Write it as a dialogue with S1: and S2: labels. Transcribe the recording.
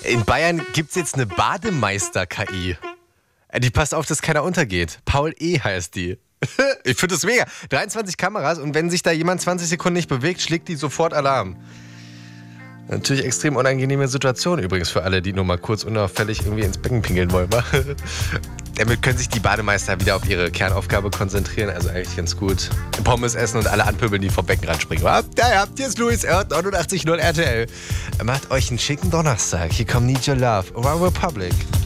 S1: In Bayern gibt es jetzt eine Bademeister-KI. Die passt auf, dass keiner untergeht. Paul E. heißt die. Ich finde das mega. 23 Kameras und wenn sich da jemand 20 Sekunden nicht bewegt, schlägt die sofort Alarm. Natürlich extrem unangenehme Situation übrigens für alle, die nur mal kurz unauffällig irgendwie ins Becken pinkeln wollen. Damit können sich die Bademeister wieder auf ihre Kernaufgabe konzentrieren. Also eigentlich ganz gut. Pommes essen und alle anpöbeln, die vom Beckenrand springen. Da habt ihr es, Luis, 89.0 RTL. Macht euch einen schicken Donnerstag. Hier kommt Need Your Love. One Republic.